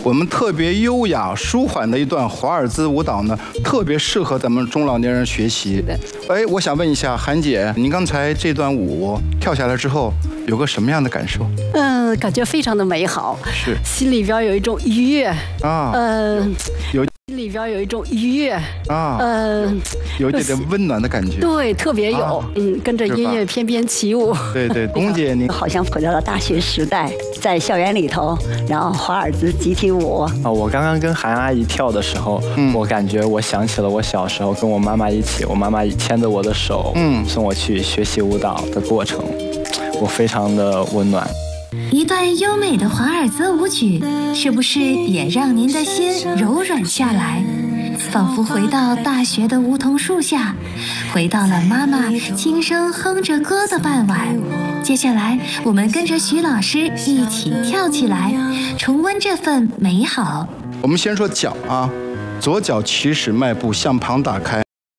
我们特别优雅、舒缓的一段华尔兹舞蹈呢，特别适合咱们中老年人学习。哎，我想问一下韩姐，您刚才这段舞跳下来之后，有个什么样的感受？ 感觉非常的美好， 是心里边有一种愉悦啊， 心里边有一种愉悦啊，有一点点温暖的感觉。 对，特别有，跟着音乐翩翩起舞。 对对，龚姐您好像回到了大学时代，在校园里头，然后华尔兹集体舞。 我刚刚跟韩阿姨跳的时候，我感觉我想起了我小时候跟我妈妈一起，我妈妈牵着我的手，送我去学习舞蹈的过程，我非常的温暖。 一段优美的华尔兹舞曲，是不是也让您的心柔软下来？仿佛回到大学的梧桐树下，回到了妈妈轻声哼着歌的傍晚。接下来，我们跟着徐老师一起跳起来，重温这份美好。 我们先说脚啊，左脚起始迈步向旁打开，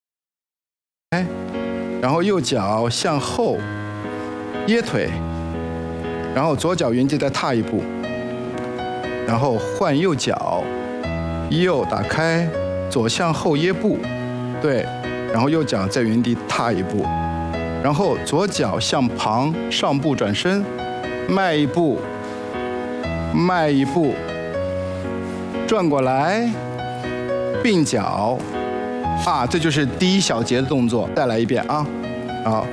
然后右脚向后掖腿。然后左脚原地再踏一步，然后换右脚，右打开，左向后掖步，对，然后右脚在原地踏一步，然后左脚向旁上步转身，迈一步，迈一步，转过来，并脚，啊，这就是第一小节的动作，再来一遍啊，好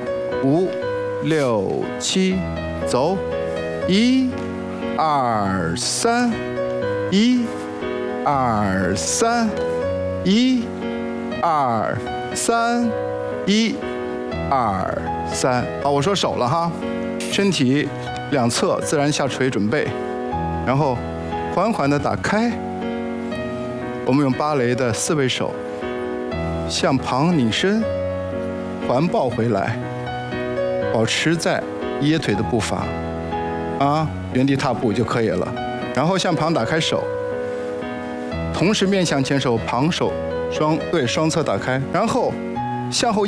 ，5、6、7，走。1、2、3，1、2、3，1、2、3，1、2、3。好，我说手了哈，身体两侧自然下垂准备，然后缓缓地打开。我们用芭蕾的4位手，向旁拧身，环抱回来，保持在掖腿的步伐。啊，原地踏步就可以了，然后向旁打开手，同时面向前手，旁手双侧打开，然后向后。